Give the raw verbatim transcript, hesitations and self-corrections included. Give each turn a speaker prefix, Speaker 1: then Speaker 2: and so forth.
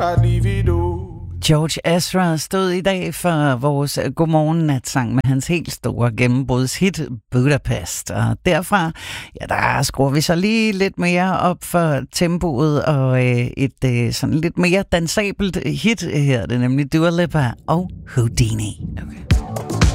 Speaker 1: I'd leave it all.
Speaker 2: George Ezra stod i dag for vores godmorgen-natsang med hans helt store gennembrudshit Budapest. Og derfra, ja, der skruer vi så lige lidt mere op for tempoet og øh, et øh, sådan lidt mere dansabelt hit her. Det er nemlig Dua Lipa og Houdini.
Speaker 3: Okay.